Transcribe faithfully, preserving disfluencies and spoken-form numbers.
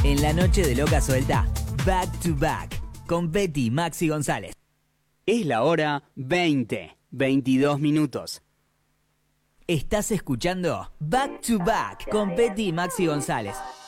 En la noche de Loca Suelta, Back to Back, con Betty y Maxi González. Es la hora veinte, veintidós minutos. Estás escuchando Back to Back con Betty y Maxi González.